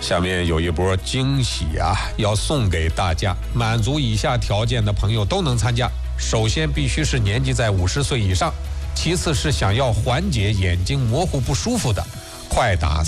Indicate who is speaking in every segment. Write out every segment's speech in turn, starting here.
Speaker 1: 下面有一波惊喜啊，要送给大家。满足以下条件的朋友都能参加。首先必须是年纪在50岁以上，其次是想要缓解眼睛模糊不舒服的，快打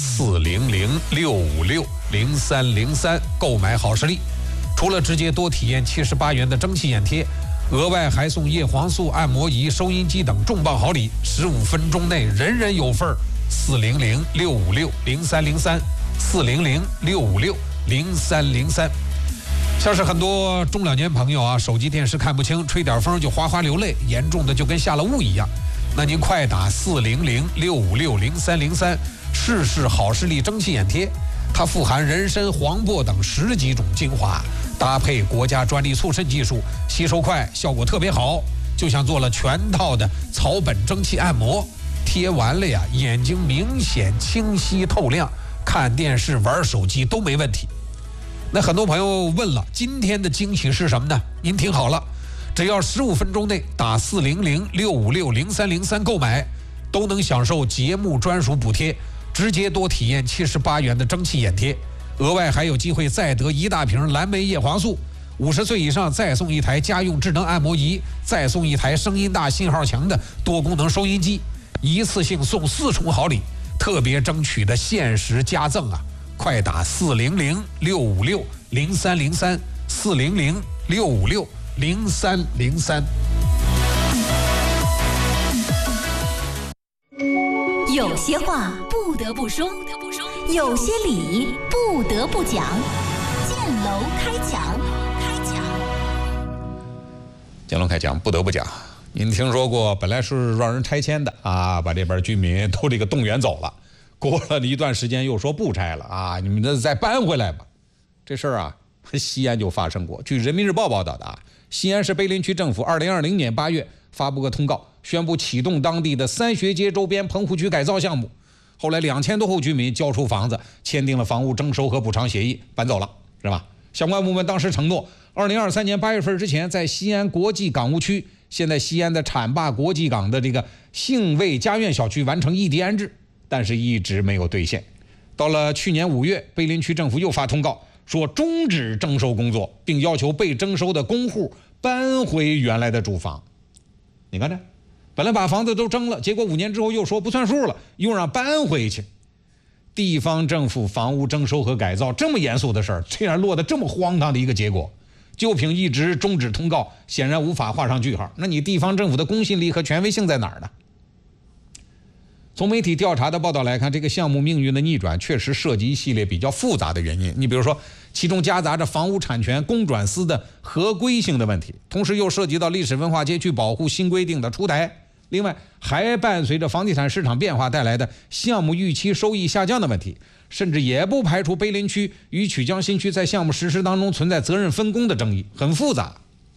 Speaker 1: 400-656-0303购买好视力。除了直接多体验78元的蒸汽眼贴，额外还送叶黄素、按摩仪、收音机等重磅好礼，15分钟内人人有份儿。400-656-0303，400-656-0303。像是很多中老年朋友啊，手机电视看不清，吹点风就哗哗流泪，严重的就跟下了雾一样。那您快打400-656-0303，试试好视力蒸汽眼贴。它富含人参、黄柏等10几种精华，搭配国家专利促渗技术，吸收快，效果特别好，就像做了全套的草本蒸汽按摩。贴完了呀，眼睛明显清晰透亮，看电视玩手机都没问题。那很多朋友问了，今天的惊喜是什么呢？您听好了，只要15分钟内打400-656-0303购买，都能享受节目专属补贴，直接多体验78元的蒸汽眼贴，额外还有机会再得1大瓶蓝莓叶黄素，50岁以上再送1台家用智能按摩仪，再送1台声音大信号强的多功能收音机，一次性送4重好礼，特别争取的限时加赠啊！快打400-656-0303，400-656-0303。
Speaker 2: 有些话不得不说，有些理不得不讲。建楼开讲，
Speaker 1: 建楼开讲不得不讲。您听说过本来是让人拆迁的啊，把这边居民都这个动员走了，过了一段时间又说不拆了啊，你们再搬回来吧。这事儿啊，西安就发生过。据人民日报报道的啊，西安市碑林区政府2020年8月发布个通告，宣布启动当地的三学街周边棚户区改造项目。后来2000多户居民交出房子，签订了房屋征收和补偿协议，搬走了，是吧？相关部门当时承诺，2023年8月份之前，在西安国际港务区，现在西安的浐灞国际港的这个信卫家苑小区完成异地安置，但是一直没有兑现。到了去年5月，碑林区政府又发通告，说终止征收工作，并要求被征收的公户搬回原来的住房。你看这，本来把房子都征了，结果5年之后又说不算数了，又让搬回去。地方政府房屋征收和改造这么严肃的事儿，竟然落得这么荒唐的一个结果，就凭一纸终止通告，显然无法画上句号。那你地方政府的公信力和权威性在哪儿呢？从媒体调查的报道来看，这个项目命运的逆转确实涉及一系列比较复杂的原因。你比如说，其中夹杂着房屋产权公转私的合规性的问题，同时又涉及到历史文化街区保护新规定的出台，另外还伴随着房地产市场变化带来的项目预期收益下降的问题，甚至也不排除碑林区与曲江新区在项目实施当中存在责任分工的争议，很复杂。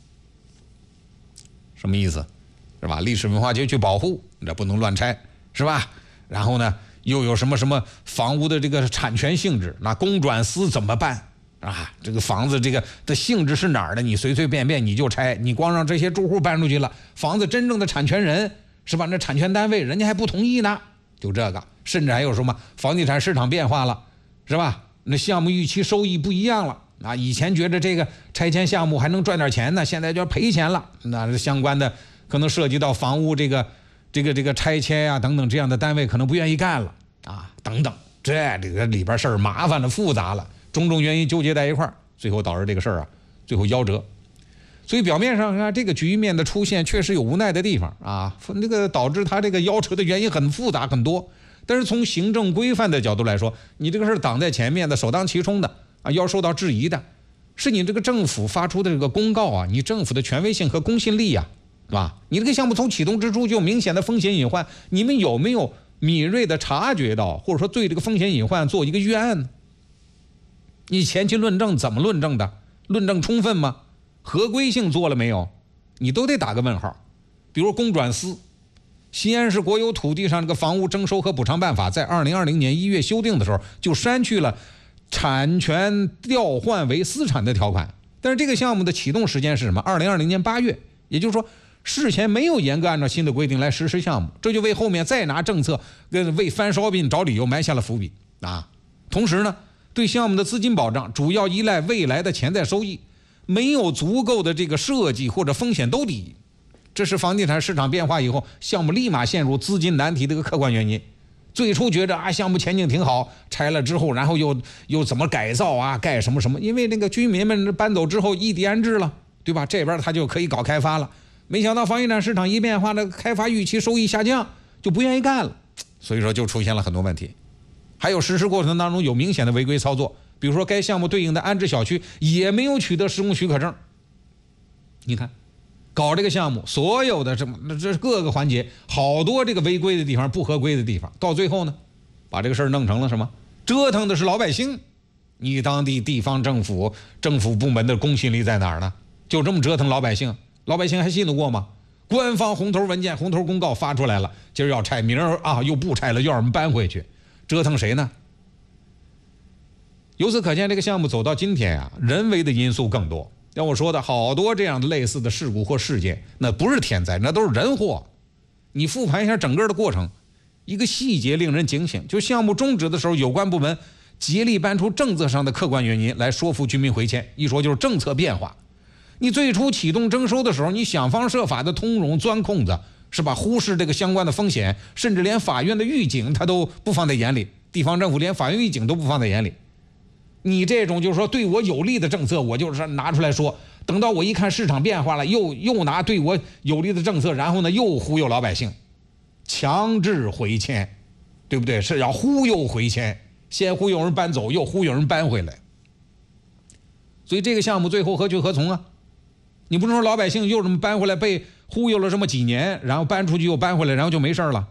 Speaker 1: 什么意思？是吧？历史文化街区保护，这不能乱拆，是吧？然后呢，又有什么房屋的这个产权性质，那公转私怎么办啊？这个房子这个的性质是哪儿的？你随随便便你就拆，你光让这些住户搬出去了，房子真正的产权人是吧？那产权单位人家还不同意呢，就这个，甚至还有什么房地产市场变化了，是吧？那项目预期收益不一样了啊！以前觉得这个拆迁项目还能赚点钱呢，现在就要赔钱了。那相关的可能涉及到房屋这个拆迁呀等等这样的单位可能不愿意干了啊，等等，这个里边事儿麻烦了复杂了，种种原因纠结在一块儿，最后导致这个事儿啊最后夭折。所以表面上看这个局面的出现确实有无奈的地方啊，那个导致它这个夭折的原因很复杂很多。但是从行政规范的角度来说，你这个事儿挡在前面的首当其冲的啊，要受到质疑的是你这个政府发出的这个公告啊，你政府的权威性和公信力啊，是吧？你这个项目从启动之初就有明显的风险隐患，你们有没有敏锐的察觉到，或者说对这个风险隐患做一个预案呢？你前期论证怎么论证的？论证充分吗？合规性做了没有？你都得打个问号。比如公转私，西安市国有土地上这个房屋征收和补偿办法在2020年1月修订的时候就删去了产权调换为私产的条款，但是这个项目的启动时间是什么？2020年8月，也就是说事前没有严格按照新的规定来实施项目，这就为后面再拿政策跟为翻烧饼找理由埋下了伏笔啊。同时呢， 对项目的资金保障主要依赖未来的潜在收益，没有足够的这个设计或者风险兜底，这是房地产市场变化以后项目立马陷入资金难题的一个客观原因。最初觉着项目前景挺好，拆了之后然后又怎么改造啊，盖什么什么，因为那个居民们搬走之后异地安置了，对吧？这边他就可以搞开发了。没想到房地产市场一变化，那开发预期收益下降，就不愿意干了，所以说就出现了很多问题。还有实施过程当中有明显的违规操作，比如说该项目对应的安置小区也没有取得施工许可证。你看搞这个项目所有的这各个环节好多这个违规的地方不合规的地方，到最后呢把这个事儿弄成了什么？折腾的是老百姓。你当地地方政府部门的公信力在哪儿呢？就这么折腾老百姓，老百姓还信得过吗？官方红头文件红头公告发出来了，今儿要拆，明儿又不拆了，又让我们搬回去，折腾谁呢？由此可见，这个项目走到今天人为的因素更多。像我说的好多这样的类似的事故或事件，那不是天灾，那都是人祸。你复盘一下整个的过程，一个细节令人警醒，就项目终止的时候，有关部门竭力搬出政策上的客观原因来说服居民回迁，一说就是政策变化。你最初启动征收的时候，你想方设法的通融钻空子，是吧？忽视这个相关的风险，甚至连法院的预警他都不放在眼里，地方政府连法院预警都不放在眼里。你这种就是说对我有利的政策，我就是拿出来说，等到我一看市场变化了，又拿对我有利的政策，然后呢又忽悠老百姓，强制回迁，对不对？是要忽悠回迁，先忽悠人搬走，又忽悠人搬回来。所以这个项目最后何去何从啊？你不能说老百姓又这么搬回来，被忽悠了这么几年，然后搬出去又搬回来，然后就没事了。